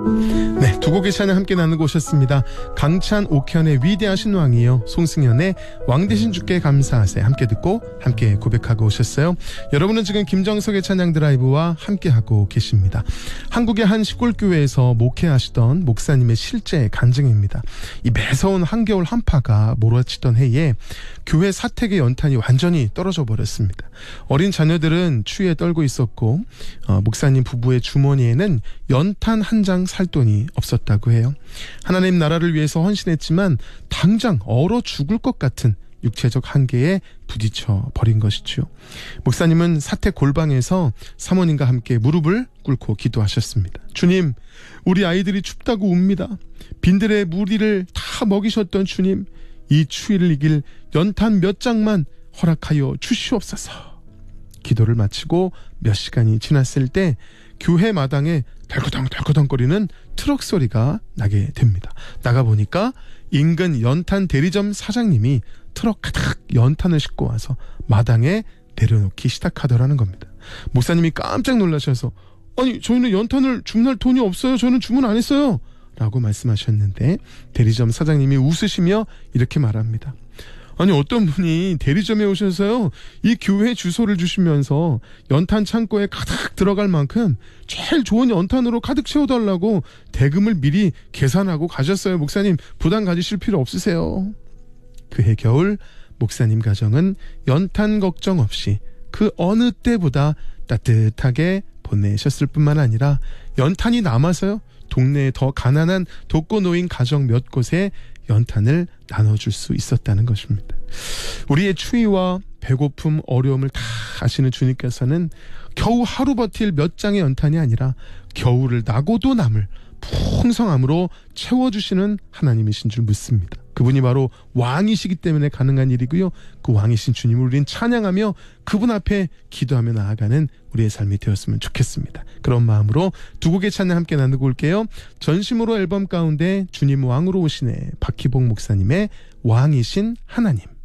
네, 두 곡의 찬양 함께 나누고 오셨습니다. 강찬 옥현의 위대하신 왕이요, 송승연의 왕 대신 주께 감사하세 함께 듣고 함께 고백하고 오셨어요. 여러분은 지금 김정석의 찬양 드라이브와 함께하고 계십니다. 한국의 한 시골교회에서 목회하시던 목사님의 실제 간증입니다. 이 매서운 한겨울 한파가 몰아치던 해에 교회 사택의 연탄이 완전히 떨어져 버렸습니다. 어린 자녀들은 추위에 떨고 있었고 목사님 부부의 주머니에는 연탄 한 장 살 돈이 없었다고 해요. 하나님 나라를 위해서 헌신했지만 당장 얼어 죽을 것 같은 육체적 한계에 부딪혀 버린 것이죠. 목사님은 사택 골방에서 사모님과 함께 무릎을 꿇고 기도하셨습니다. 주님, 우리 아이들이 춥다고 웁니다. 빈들의 무리를 다 먹이셨던 주님, 이 추위를 이길 연탄 몇 장만 허락하여 주시옵소서. 기도를 마치고 몇 시간이 지났을 때 교회 마당에 덜커덩덜커덩거리는 트럭 소리가 나게 됩니다. 나가보니까 인근 연탄 대리점 사장님이 트럭 가득 연탄을 싣고 와서 마당에 내려놓기 시작하더라는 겁니다. 목사님이 깜짝 놀라셔서 아니, 저희는 연탄을 주문할 돈이 없어요. 저는 주문 안 했어요. 라고 말씀하셨는데 대리점 사장님이 웃으시며 이렇게 말합니다. 아니, 어떤 분이 대리점에 오셔서요, 이 교회 주소를 주시면서 연탄 창고에 가득 들어갈 만큼 제일 좋은 연탄으로 가득 채워달라고 대금을 미리 계산하고 가셨어요. 목사님, 부담 가지실 필요 없으세요. 그해 겨울 목사님 가정은 연탄 걱정 없이 그 어느 때보다 따뜻하게 보내셨을 뿐만 아니라 연탄이 남아서요, 동네에 더 가난한 독거노인 가정 몇 곳에 연탄을 나눠줄 수 있었다는 것입니다. 우리의 추위와 배고픔, 어려움을 다 아시는 주님께서는 겨우 하루 버틸 몇 장의 연탄이 아니라 겨울을 나고도 남을 풍성함으로 채워주시는 하나님이신 줄 믿습니다. 그분이 바로 왕이시기 때문에 가능한 일이고요. 그 왕이신 주님을 우리는 찬양하며 그분 앞에 기도하며 나아가는 우리의 삶이 되었으면 좋겠습니다. 그런 마음으로 두 곡의 찬양 함께 나누고 올게요. 전심으로 앨범 가운데 주님 왕으로 오시네, 박희봉 목사님의 왕이신 하나님.